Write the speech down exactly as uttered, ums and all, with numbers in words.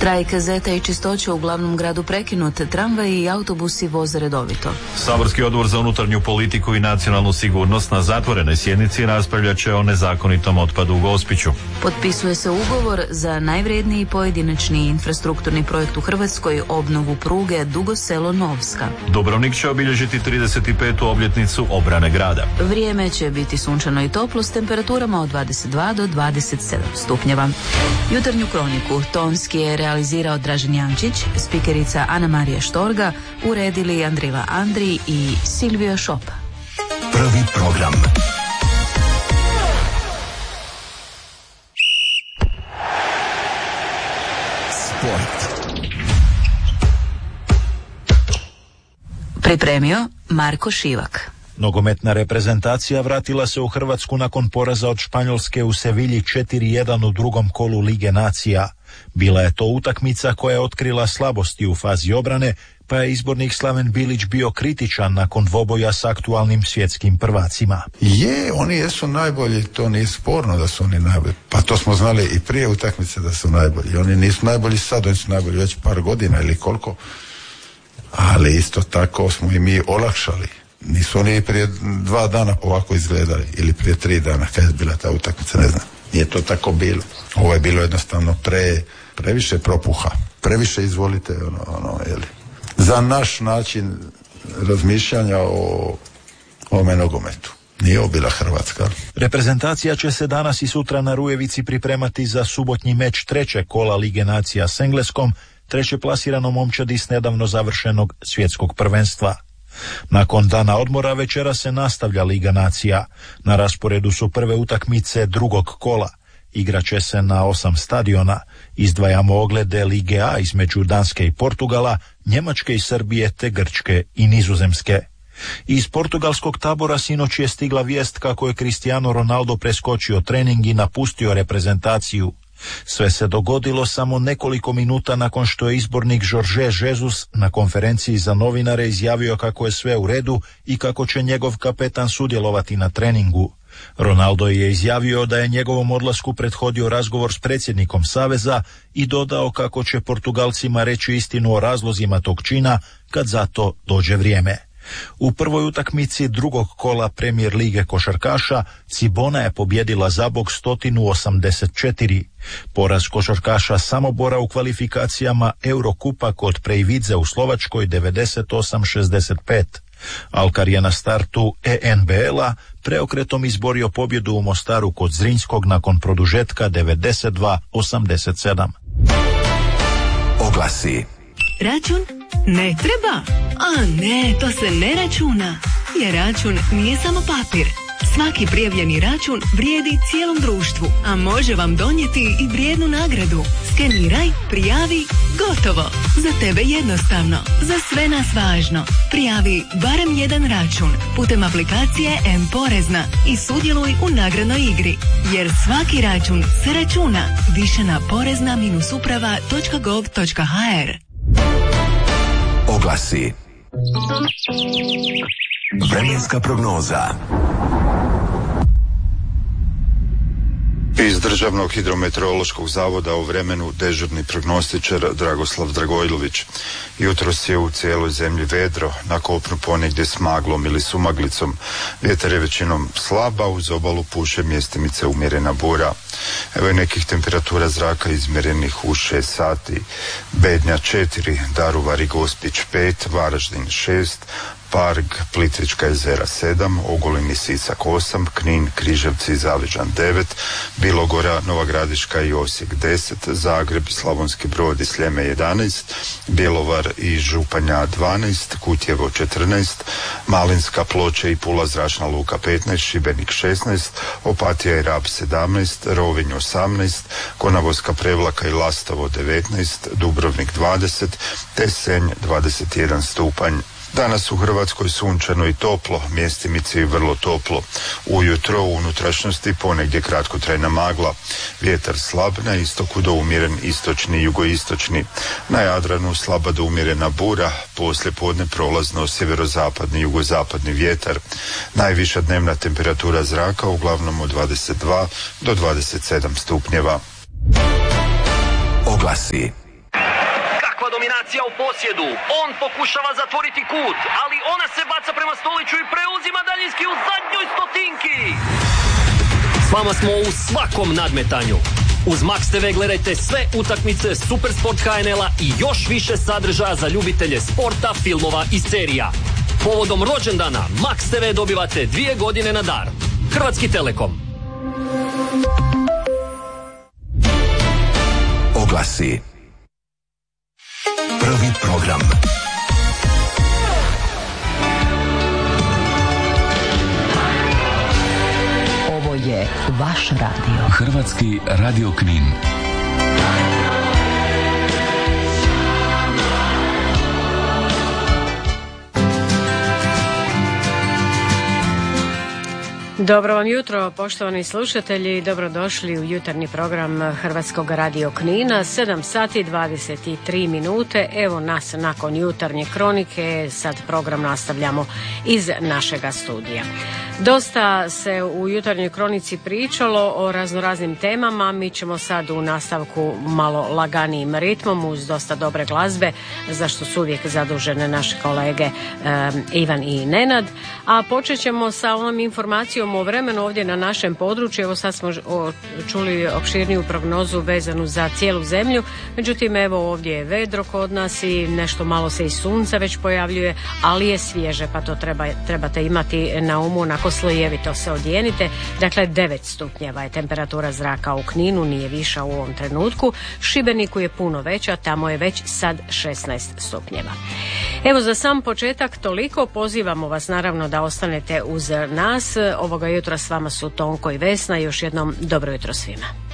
Štrajk Zeta i čistoće u glavnom gradu prekinut, tramvaji i autobusi voze redovito. Saborski odbor za unutarnju politiku i nacionalnu sigurnost na zatvorenoj sjednici raspravljat će o nezakonitom otpadu u Gospiću. Potpisuje se ugovor za najvredniji pojedinačni infrastrukturni projekt u Hrvatskoj, obnovu pruge Dugo Selo-Novska. Dubrovnik će obilježiti trideset petu obljetnicu obrane grada. Vrijeme će biti sunčano i toplo s temperaturama od dvadeset dva do dvadeset sedam stupnjeva. Jutarnju kroniku tonski je realizirao Dražen Jančić, spikerica Ana Marija Štorga, uredili Andrila Andri i Silvio Šopa. Prvi program. Sport. Pripremio Marko Šivak. Nogometna reprezentacija vratila se u Hrvatsku nakon poraza od Španjolske u Sevilji četiri jedan u drugom kolu Lige nacija. Bila je to utakmica koja je otkrila slabosti u fazi obrane, pa je izbornik Slaven Bilić bio kritičan nakon dvoboja s aktualnim svjetskim prvacima. Je, oni jesu najbolji, to nije sporno da su oni najbolji. Pa to smo znali i prije utakmice da su najbolji. Oni nisu najbolji sad, oni su najbolji već par godina ili koliko. Ali isto tako smo i mi olakšali. Nisu oni prije dva dana ovako izgledali, ili prije tri dana kad je bila ta utakmica, ne znam. Nije to tako bilo. Ovo je bilo jednostavno pre, previše propuha. Previše izvolite, ono, ono, jeli. Za naš način razmišljanja o ovome nogometu. Nije ovo bila Hrvatska. Reprezentacija će se danas i sutra na Rujevici pripremati za subotnji meč trećeg kola Lige nacija s Engleskom, treće plasiranom momčadi s nedavno završenog svjetskog prvenstva. Nakon dana odmora večera se nastavlja Liga nacija. Na rasporedu su prve utakmice drugog kola. Igraće se na osam stadiona. Izdvajamo oglede Lige A između Danske i Portugala, Njemačke i Srbije te Grčke i Nizozemske. Iz portugalskog tabora sinoć je stigla vijest kako je Cristiano Ronaldo preskočio trening i napustio reprezentaciju. Sve se dogodilo samo nekoliko minuta nakon što je izbornik Jorge Jesus na konferenciji za novinare izjavio kako je sve u redu i kako će njegov kapetan sudjelovati na treningu. Ronaldo je izjavio da je njegovom odlasku prethodio razgovor s predsjednikom Saveza i dodao kako će Portugalcima reći istinu o razlozima tog čina kad za to dođe vrijeme. U prvoj utakmici drugog kola Premier lige košarkaša Cibona je pobjedila Zabok sto osamdeset četiri. Poraz košarkaša Samobora u kvalifikacijama Eurokupa kod Prejvidze u Slovačkoj devedeset osam šezdeset pet. Alkar je na startu E N B L-a preokretom izborio pobjedu u Mostaru kod Zrinjskog nakon produžetka devedeset dva osamdeset sedam. Oglasi. Račun ne treba. A ne, to se ne računa. Jer račun nije samo papir. Svaki prijavljeni račun vrijedi cijelom društvu, a može vam donijeti i vrijednu nagradu. Skeniraj, prijavi, gotovo. Za tebe jednostavno, za sve nas važno. Prijavi barem jedan račun putem aplikacije M-Porezna i sudjeluj u nagradnoj igri. Jer svaki račun se računa. Više na porezna uprava točka gov točka ha er. Oglasi. Vremenska prognoza. Iz Državnog hidrometeorološkog zavoda o vremenu dežurni prognostičar Dragoslav Dragojlović. Jutros je u cijeloj zemlji vedro, na kopnu ponegdje s maglom ili sumaglicom. Vjetar je većinom slaba, uz obalu puše mjestimice umjerena bura. Evo je nekih temperatura zraka izmjerenih u šest sati. Bednja četiri, Daruvar i Gospić pet, Varaždin šest, Parg, Plitvička jezera sedam, Ogulin i Sisak osam, Knin, Križevci i Zavižan devet, Bilogora, Nova Gradiška i Osijek deset, Zagreb, Slavonski Brod i Sljeme jedanaest, Bjelovar i Županja dvanaest, Kutjevo četrnaest, Malinska, Ploče i Pula zračna luka petnaest, Šibenik šesnaest, Opatija i Rab sedamnaest, Rovinj osamnaest, Konavolska Prevlaka i Lastovo devetnaest, Dubrovnik dvadeset, te Senj dvadeset jedan stupanj. Danas u Hrvatskoj sunčano i toplo, mjestimice i vrlo toplo. Ujutro u unutrašnjosti ponegdje kratkotrajna magla. Vjetar slab, na istoku do umjeren istočni i jugoistočni. Na Jadranu slaba do umjerena bura, poslije podne prolazno sjeverozapadni i jugozapadni vjetar. Najviša dnevna temperatura zraka uglavnom od dvadeset dva do dvadeset sedam stupnjeva. Oglasi. dominacija u posjedu. On pokušava zatvoriti kut, ali ona se baca prema Stoliću i preuzima daljinski u zadnjoj stotinki. S vama smo u svakom nadmetanju. Uz Max te ve gledajte sve utakmice Supersport ha en el-a i još više sadržaja za ljubitelje sporta, filmova i serija. Povodom rođendana Max te ve dobivate dvije godine na dar. Hrvatski Telekom. Oglasi. Prvi program. Ovo je vaš radio. Hrvatski radio Knin. Dobro vam jutro, poštovani slušatelji, dobrodošli u jutarnji program Hrvatskog radio Knina, sedam sati dvadeset tri minute, evo nas nakon jutarnje kronike, sad program nastavljamo iz našega studija. Dosta se u jutarnjoj kronici pričalo o raznoraznim temama, mi ćemo sad u nastavku malo laganijim ritmom uz dosta dobre glazbe, za što su uvijek zadužene naše kolege um, Ivan i Nenad, a počet ćemo sa onom informacijom o vremenu ovdje na našem području. Evo sad smo čuli opširniju prognozu vezanu za cijelu zemlju, međutim evo ovdje je vedro kod nas i nešto malo se i sunca već pojavljuje, ali je svježe, pa to treba, trebate imati na umu, onako slojevito se odjenite. Dakle, devet stupnjeva je temperatura zraka u Kninu, nije viša u ovom trenutku. Šibeniku je puno veća, tamo je već sad šesnaest stupnjeva. Evo za sam početak toliko, pozivamo vas naravno da ostanete uz nas. Ovoga jutra s vama su Tonko i Vesna, još jednom dobro jutro svima.